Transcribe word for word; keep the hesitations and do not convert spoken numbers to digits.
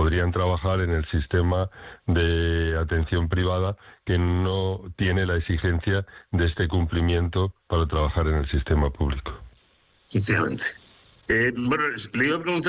podrían trabajar en el sistema de atención privada, que no tiene la exigencia de este cumplimiento para trabajar en el sistema público. Sinceramente. Eh, bueno, le iba a preguntar